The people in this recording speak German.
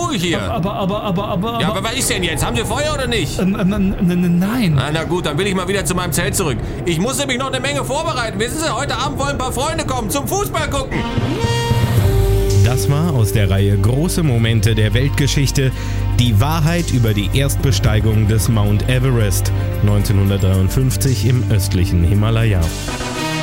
tue ich hier? Aber. Ja, aber was ist denn jetzt? Haben Sie Feuer oder nicht? Nein. Na gut, dann will ich mal wieder zu meinem Zelt zurück. Ich muss nämlich noch eine Menge vorbereiten. Wissen Sie, heute Abend wollen ein paar Freunde kommen zum Fußball gucken. Das war aus der Reihe Große Momente der Weltgeschichte die Wahrheit über die Erstbesteigung des Mount Everest 1953 im östlichen Himalaya.